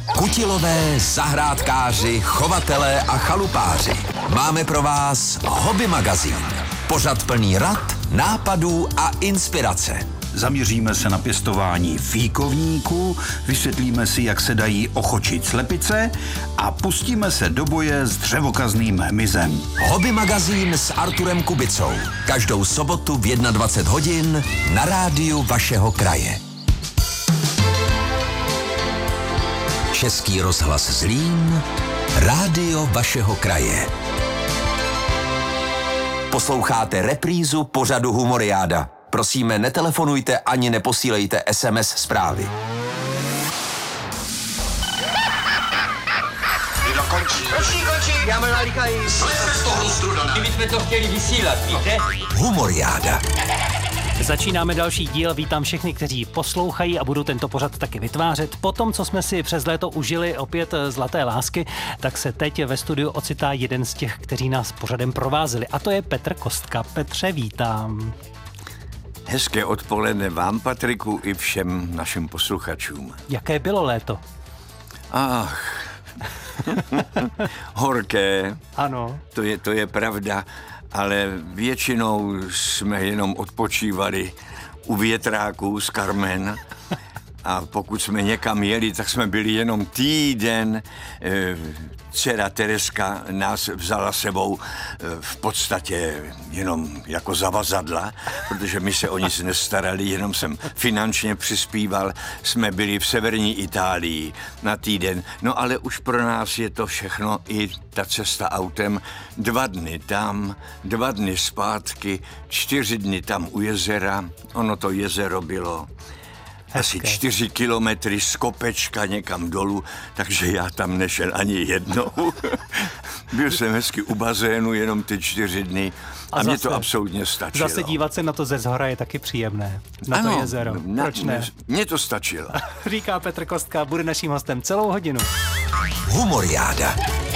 Kutilové, zahrádkáři, chovatelé a chalupáři. Máme pro vás Hobby magazín. Pořad plný rad, nápadů a inspirace. Zaměříme se na pěstování fíkovníků, vysvětlíme si, jak se dají ochočit slepice a pustíme se do boje s dřevokazným hmyzem. Hobby magazín s Arturem Kubicou. Každou sobotu v 21 hodin na rádiu vašeho kraje. Český rozhlas Zlín, rádio vašeho kraje. Posloucháte reprízu pořadu Humoriáda. Prosíme, netelefonujte ani neposílejte SMS zprávy. Končí. Já mám nalíkají. Slezte z toho struda. My jsme to chtěli vysílat, víte? Humoriáda. Začínáme další díl, vítám všechny, kteří poslouchají a budou tento pořad taky vytvářet. Po tom, co jsme si přes léto užili opět zlaté lásky, tak se teď ve studiu ocitá jeden z těch, kteří nás pořadem provázeli. A to je Petr Kostka. Petře, vítám. Hezké odpoledne vám, Patriku, i všem našim posluchačům. Jaké bylo léto? Ach, horké. Ano. To je pravda, ale většinou jsme jenom odpočívali u větráků z Carmen. A pokud jsme někam jeli, tak jsme byli jenom týden. Dcera Tereska nás vzala sebou v podstatě jenom jako zavazadla, protože my se o nic nestarali, jenom jsem finančně přispíval. Jsme byli v severní Itálii na týden, no ale už pro nás je to všechno, i ta cesta autem. 2 dny tam, 2 dny zpátky, 4 dny tam u jezera. Ono to jezero bylo asi 4 kilometry z kopečka někam dolů, takže já tam nešel ani jednou. Byl jsem hezky u bazénu jenom ty 4 dny a mě to absolutně stačilo. Zase dívat se na to ze zhora je taky příjemné. Na to jezero. Proč ne? Mně to stačilo. Říká Petr Kostka, bude naším hostem celou hodinu. Humoriáda.